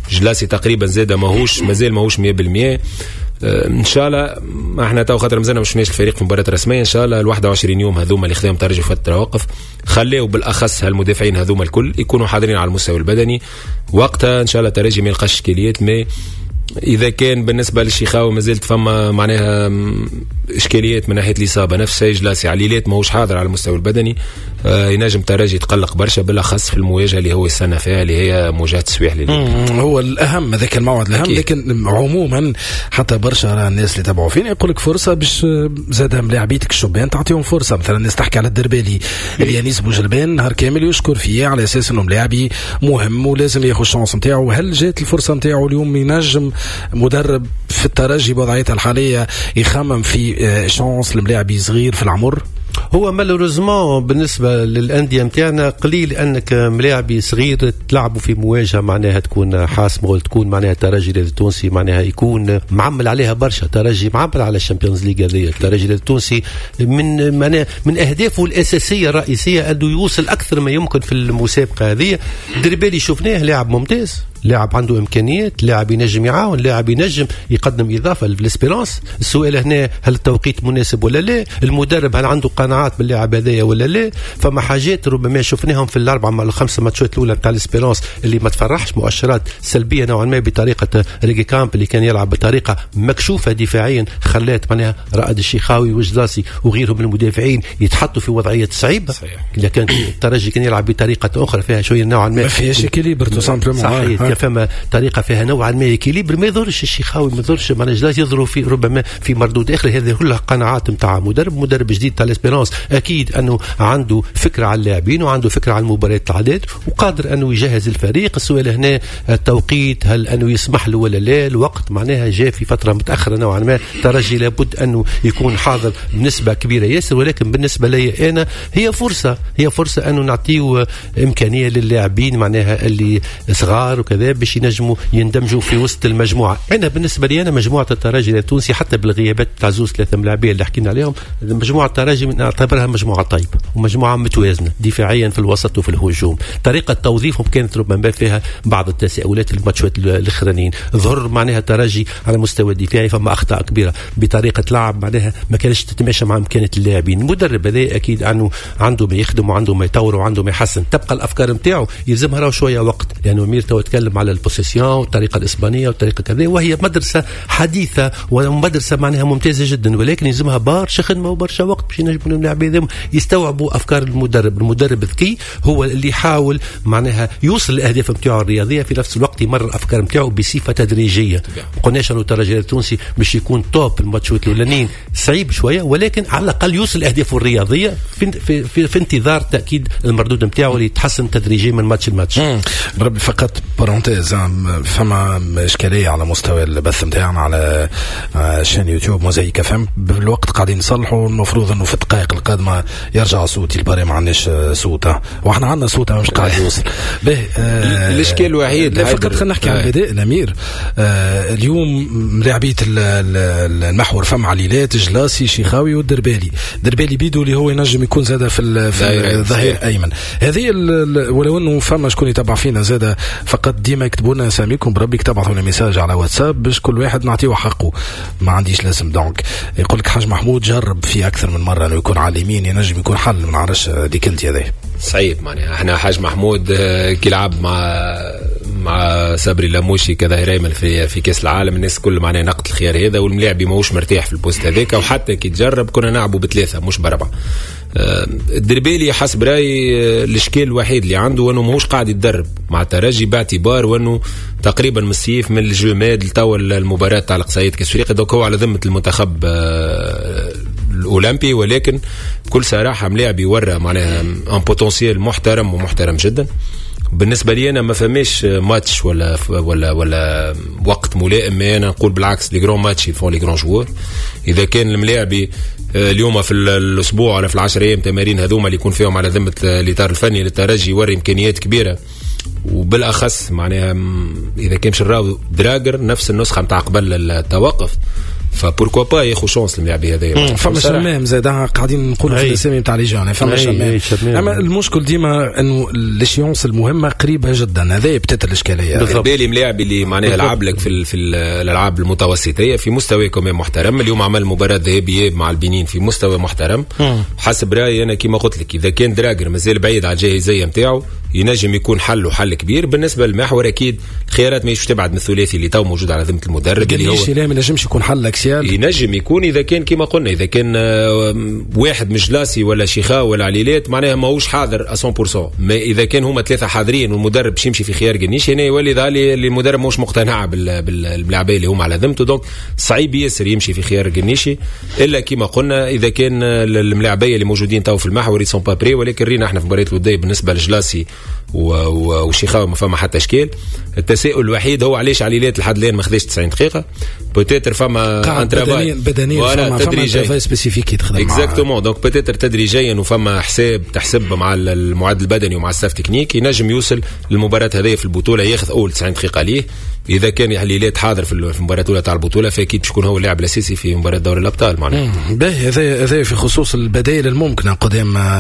جلاسي تقريبا زاد مازال ماهوش 100%. ان شاء الله احنا تو خاطر مازلنا مش شفناش الفريق في مباراه رسميه. ان شاء الله ال 21 يوم هذوما اللي خذاهم ترجي في التوقف خليوا بالاخص هالمدافعين هذوما الكل يكونوا حاضرين على المستوى البدني. وقتها ان شاء الله ترجي ما يلقاش اشكاليات. ما اذا كان بالنسبه للشيخاوي مازالت فما معناها اشكاليات من ناحيه الاصابه نفس الشيء جلاسي عليلات ماهوش حاضر على المستوى البدني، ينجم ترجي يتقلق برشا بالاخص في المواجهه اللي هو يستنى فيها اللي هي مواجهه السويح. هو الاهم ذاك الموعد الاهم. لكن عموما حتى برشا الناس اللي تابعوا فينا يقول لك فرصه باش زاد ملاعبيتك الشبان تعطيهم فرصه. مثلا الناس تحكي على الدربالي اليانيس بوجلبان نهار كامل يشكر فيه على اساس انه ملاعبي مهم ولازم ياخذ الشانس نتاعو. هل جات الفرصه نتاعو اليوم؟ ينجم مدرب في الترجي بوضعيته الحاليه يخمم في شانس الملاعبي صغير في العمر؟ هو مالوريزمون بالنسبة للأندية متاعنا قليل أنك ملاعبي صغير تلعبوا في مواجهة معناها تكون حاسمة وتكون معناها ترجي التونسي معناها يكون معمل عليها برشا. ترجي معمل على الشامبيونز ليج هذه. الترجي التونسي من أهدافه الأساسية الرئيسية أنه يوصل أكثر ما يمكن في المسابقة هذه. دربالي شفناه لاعب ممتاز، لاعب عنده إمكانيات، لاعب ينجم يعاون، لاعب ينجم يقدم إضافة للإسبيرانس. السؤال هنا هل التوقيت مناسب ولا لا؟ المدرب هل عنده قناعات باللاعب هذايا ولا لا؟ فما حاجات ربما شفناهم في الأربع مع الخمسة ماتشات الأولى بتاع الإسبيرانس اللي ما تفرحش، مؤشرات سلبية نوعا ما بطريقة ريجي كامب اللي كان يلعب بطريقة مكشوفة دفاعيا، خلات معناها رائد الشيخاوي وجلاسي وغيرهم من المدافعين يتحطوا في وضعية صعيبة. لكن الترجي كان يلعب بطريقة أخرى فيها شوية نوعا ما فيهاش إكيليبر تو سامبلومون. صحيح، فما طريقة فيها نوعا ما إكيليبر. ما يضرش الشيخاوي، ما يضرش معناها جلاسي يضروا في ربما في مردود آخر. هذه كلها قناعات متاع مدرب جديد تاع الإسبيرانس. أكيد أنه عنده فكرة على اللاعبين وعنده فكرة على المباريات العدد وقادر أنه يجهز الفريق. السؤال هنا التوقيت، هل أنه يسمح له ولا لا؟ الوقت معناها جاء في فترة متأخرة نوعا ما. ترجي لابد أنه يكون حاضر بنسبة كبيرة ياسر، ولكن بالنسبة لي أنا هي فرصة أنه نعطيه إمكانية للاعبين معناها اللي صغار وكذا باش ينجموا يندمجوا في وسط المجموعة. أنا بالنسبة لي أنا مجموعة الترجي التونسي حتى بالغيابات تاع زوز ثلاثة ملاعبين اللي حكينا عليهم، مجموعة الترجي نعتبرها مجموعة طيبة ومجموعة متوازنة دفاعيا في الوسط وفي الهجوم. طريقة توظيفهم كانت ربما فيها بعض التساؤلات في الماتشات الاخرانيين. ظهر معناها الترجي على مستوى الدفاعي فما أخطاء كبيرة بطريقة لعب معناها ما كانش تتماشى مع إمكانيات اللاعبين. المدرب هذا أكيد أنه عنده ما يخدم وعنده ما يطور وعنده ما يحسن. تبقى الأفكار متاعه يلزمها شوية وقت، لأنه أمير تو يتكلم على البوسيسيون والطريقة الإسبانية والطريقة كذا، وهي مدرسة حديثة ومدرسة معناها ممتازة جدا، ولكن يلزمها برشا خدمة وبرشا وقت باش ينجموا اللاعبين يستوعبوا أفكار المدرب. المدرب الذكي هو اللي يحاول معناها يوصل الأهداف متاعه الرياضية، في نفس الوقت يمرر الأفكار متاعه بصفة تدريجية. قلناش أنه الترجي التونسي باش يكون توب الماتشات الأولانيين، صعيب شوية، ولكن على الأقل يوصل أهدافه الرياضية في انتظار تأكيد المردود متاعه اللي يتحسن تدريجيا من ماتش لماتش. ربي فقط بارونتيز، فما إشكالية على مستوى البث متاعنا على شان يوتيوب موزايك فهم بالوقت قاعدين نصلحوا. المفروض انه في الدقائق القادمه يرجع صوتي الباري ما عندناش صوته، واحنا عندنا صوته مش قاعد يوصل به. الاشكال الوحيد فقط خلينا نحكي عن البداء الامير. اليوم ملاعبيه المحور فما عليلات جلاسي شيخاوي والدربالي. دربالي بيدو اللي هو ينجم يكون زاده في الظهير ايمن. هذه ولو انه فما شكون يتابع فينا زاده، فقط ديما يكتبوا لنا اساميكم بربي، تبعثوا لنا ميساج على واتساب باش كل واحد نعطيه حقه. ما عنديش لازم دونك. يقول لك حاج محمود جرب في اكثر من مره انه يكون على اليمين، ينجم يكون حل. ما نعرفش ديك انت هذا صعيب معناها. احنا حاج محمود كي لعب مع صبري لاموشي كظهير ايمن في كاس العالم، الناس كل معناها نقد الخيار هذا، والملاعبي ماهوش مرتاح في البوست هذاك، وحتى كي تجرب كنا نلعبوا بثلاثه مش بربعه. الدربالي حسب رايي الاشكال الوحيد اللي عنده انه ماهوش قاعد يتدرب مع الترجي، باعتبار وانه تقريبا من السيف من الجماد لتوا المباراه تاع القصايد كاس افريقيا، دوك هو على ذمه المنتخب الاولمبي، ولكن بكل صراحه ملاعب يورى معناها ان بوتنسيال محترم ومحترم جدا. بالنسبه لي انا ما فماش ماتش ولا وقت ملائم، انا نقول بالعكس لي جرون ماتش يفون لي جرون جوور. اذا كان الملاعبي اليوم في الاسبوع ولا في 10 ايام تمارين هذوما اللي يكون فيهم على ذمه الاطار الفني للترجي يوري امكانيات كبيره، وبالاخص معناها اذا كان مش نراو دراجر نفس النسخه نتاع قبل التوقف، فبوركوا با ياخذ شانس الملاعبي هذايا. فما شمام زاد قاعدين نقولوا في الاسامي نتاع ليجان فما شمام. اما المشكل ديما انه الاشيونس المهمه قريبه جدا، هذا بتات الاشكاليه. بالي ملاعب اللي معناها لعب لك في الالعاب المتوسطيه في مستوى كمان محترم. اليوم عمل مباراه ذهابيه مع البنين في مستوى محترم. حسب رايي انا كما قلت لك، اذا كان دراجر مازال بعيد على الجاهزيه نتاعو ينجم يكون حل كبير. بالنسبه للمحور اكيد الخيارات ما تبعد من الثلاثي اللي تو موجود على ذمه المدرب اللي هو لا ما ينجمش يكون حل اكسيال. ينجم يكون اذا كان كما قلنا، اذا كان واحد مش جلاسي ولا شيخاو ولا عليلات معناها ماهوش حاضر 100%. ما اذا كان هما ثلاثه حاضرين والمدرب باش يمشي في خيار قنيشي، هنا يولي ذالي اللي المدرب مش مقتنع باللاعبين اللي هما على ذمته. دونك صعيب ياسر يمشي في خيار قنيشي الا كما قلنا اذا كان الملاعبيه اللي موجودين تو في المحور يسون با بري. ولكن رينا احنا في مباراه الوديه بالنسبه لجلاسي وشيخاو ما فما حتى اشكال. التساؤل الوحيد هو علاش عليلات لحد الان ما خداش 90 دقيقه. بوتيتر فما انترافاي بدنيا فما سبيسيفيك يتخدم اكزاكتومون. دونك بوتيتر تدريجيا وفما حساب تحسب مع المعدل البدني ومع الستاف تكنيك ينجم يوصل للمباراه هذه في البطوله ياخذ اول 90 دقيقه ليه. اذا كان عليلات حاضر في المباراه الاولى تاع البطوله فاكيد باش يكون هو اللاعب الاساسي في مباراه دوري الابطال معناها. باهي هذا في خصوص البدائل الممكنه قدام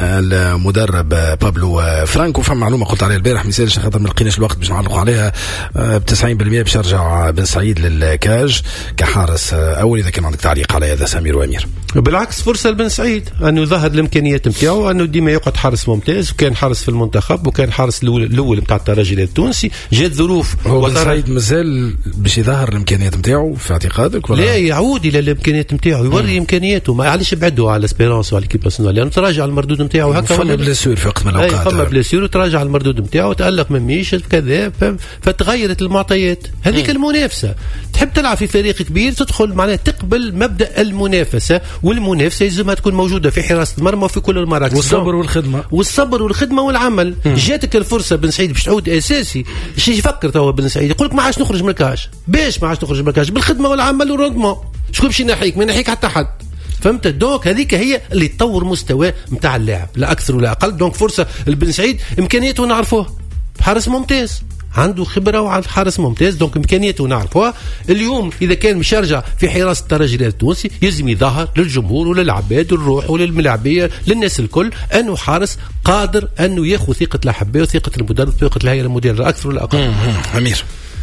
المدرب بابلو فرانكو. فما معلومه قلت عليها البارح ما يسالش خاطر ما لقيناش الوقت باش نعلقوا عليها. ب 90% باش يرجع بن سعيد للكاج كحارس اول. اذا كان عندك تعليق على هذا سمير وامير؟ بالعكس فرصه لبن سعيد انه يظهر الامكانيات نتاعو، انه ديما يقعد حارس ممتاز، وكان حارس في المنتخب وكان حارس الاول نتاع الترجي التونسي. جات ظروف سعيد مازال باش يظهر الامكانيات نتاعو في اعتقادك ولا لا يعود الى الامكانيات نتاعو يوري امكانياته؟ ما علاش بعدوا على اسبيرانس وعلى كيب ناسيونال لانه تراجع المردود نتاعو هكا. فما بلاسور في وقت من الاوقات فما بلاسور وتراجع المردود نتاعو تالق من ميش كذا. فتغيرت المعطيات هذيك. المنافسه تحب تلعب في فريق كبير تدخل معناها تقبل مبدا المنافسه، والمنافسه لازمها تكون موجوده في حراسه المرمى وفي كل المراكز. والصبر والخدمه والعمل. جاتك الفرصه بن سعيد باش تعود اساسي. ايش يفكر توا بن سعيد؟ يقول لك ما عادش نخرج من الكاش. باش ما عادش نخرج من الكاش؟ بالخدمه والعمل والروندمون. شكون باش ينحيك؟ ما ينحيك حتى حد. فهمت؟ دونك هذيك هي اللي تطور مستوى نتاع اللاعب لا اكثر ولا اقل. دونك فرصه لبن سعيد، امكانياته نعرفوها، حارس ممتاز عنده خبره وعند حارس ممتاز. دونك امكانياته نعرفوها. اليوم اذا كان مش يرجع في حراسه الترجي التونسي يلزم يظهر للجمهور وللعباد والروح وللملاعبيه للناس الكل انه حارس قادر انه ياخذ ثقه الاحباء وثقه المدرب وثقه الهيئه المديره اكثر ولا اقل. امير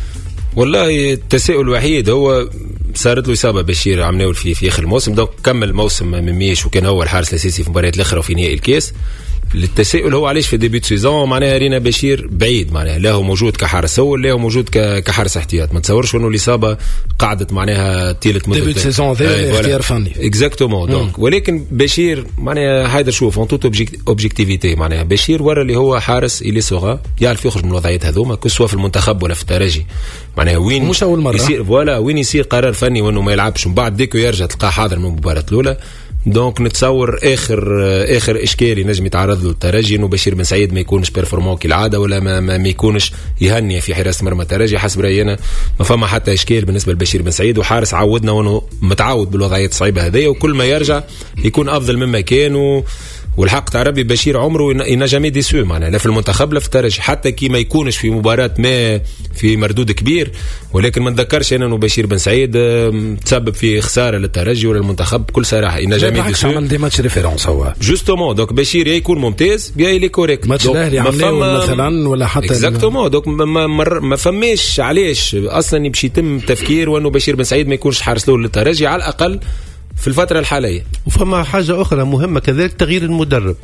والله التساؤل الوحيد هو صارت له اصابه بشير عمناول في اخر الموسم. دونك كمل الموسم من ميش وكان هو الحارس الاساسي في المباريات الاخرى وفي نهائي الكاس. التساؤل هو علاش في ديبيوت سيزون معناها رينا بشير بعيد، معناها لا هو موجود كحارس اول لا هو موجود كحارس احتياط. ما تصورش انه الاصابه قعدت معناها طيله مده ديبيوت سيزون ذا اختيار فني اكزاكتومون. دونك ولكن بشير معناها هايدر شوف اون توت اوبجيكتيفيتي معناها بشير ورا اللي هو حارس اللي صغا يعرف يخرج من الوضعيات هذوما سواء في المنتخب ولا في الترجي. معناها وين مش اول مره يصير وين يصير قرار فني وانه ما يلعبش ومن بعد ديكو يرجع تلقاه حاضر من المباراه الاولى. دونك نتصور اخر اشكال ينجم يتعرض له الترجي انه بشير بن سعيد ما يكونش بيرفورمون كالعاده ولا ما يكونش يهني في حراسه مرمى الترجي. حسب رايي انا ما فما حتى اشكال بالنسبه لبشير بن سعيد، وحارس عودنا وانه متعود بالوضعيات الصعيبه هذه، وكل ما يرجع يكون افضل مما كان. والحق تاع ربي بشير عمره ينجم ديسو معناها لا في المنتخب لا في الترجي، حتى كي ما يكونش في مباراه ما في مردود كبير. ولكن ما نتذكرش انا انه بشير بن سعيد تسبب في خساره للترجي ولا المنتخب بكل صراحه. ينجم ديسو عمل دي ماتش ريفيرونس هو جوستومون. دونك بشير يكون ممتاز يا اللي كوريكت ماتش الاهلي عملوا مثلا ولا حتى اكزاكتومون. دونك ما فماش علاش اصلا باش يتم تفكير وانه بشير بن سعيد ما يكونش حارس له للترجي على الاقل في الفترة الحالية. وفما حاجة أخرى مهمة كذلك تغيير المدرب.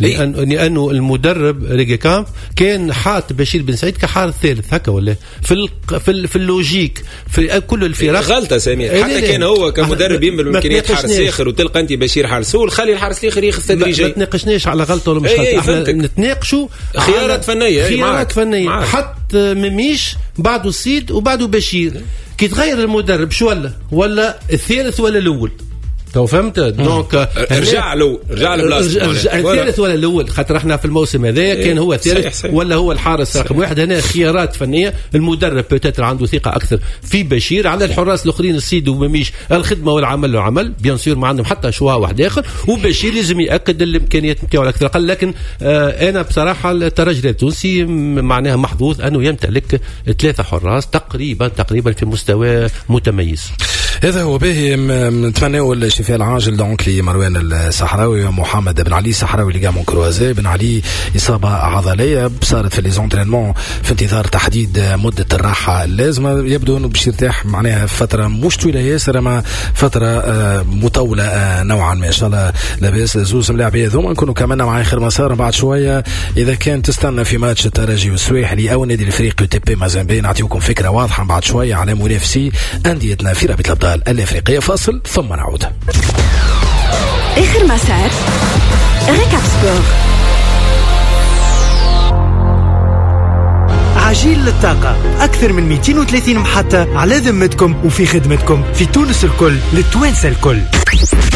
لأنه المدرب ريجي كامب كان حاط بشير بن سعيد كحارس ثالث هكا ولا في اللوجيك في كل الفرق غلطة سمير. حتى كان هو كمدرب يمل بإمكانيات حارس آخر وتلقى أنت بشير حارس أول خلي الحارس الآخر ياخذ تدريجيا. ما تناقشناش على غلطة ولا مش غلطة. احنا نتناقشوا خيارات فنية. حط مميش بعده السيد وبعده بشير. كي تغير المدرب شو ولا الثالث ولا الأول؟ تو فهمت؟ دونك رجع له الثالث ولا الاول؟ خاطر احنا في الموسم هذا كان هو الثالث ولا هو الحارس رقم واحد. هنا خيارات فنيه. المدرب بوتيتر عنده ثقه اكثر في بشير على الحراس الاخرين السيد ومميش الخدمه والعمل وعمل بيان سور ما عندهم حتى شوا واحد اخر. وبشير لازم ياكد الامكانيات نتاعو الاكثر اقل. لكن انا بصراحه الترجي التونسي معناها محظوظ انه يمتلك 3 حراس تقريبا في مستوى متميز. هذا هو باهي. نتمنوا الشفاء العاجل دونك لمروان الصحراوي ومحمد بن علي الصحراوي اللي قاموا كروازي. بن علي إصابة عضلية صارت في ليزونترينمون في انتظار تحديد مدة الراحة اللازمة. يبدو انه باش يرتاح معناها فترة مش طويلة ياسر اما فترة مطولة نوعا ما. ان شاء الله لاباس زوز ملاعبية ذوما نكونوا كمان مع اخر مسار بعد شوية. اذا كان تستنى في ماتش الترجي والسويحلي او النادي الافريقي تي بي مازامبي نعطيكم فكرة واضحة بعد شوية على منافسي أنديتنا في رابطة الأبطال الأفريقية. فاصل ثم نعود. آخر مسار ركاب سبور. عجيل للطاقة، أكثر من 230 محطة على ذمتكم وفي خدمتكم في تونس الكل للتوانسة الكل.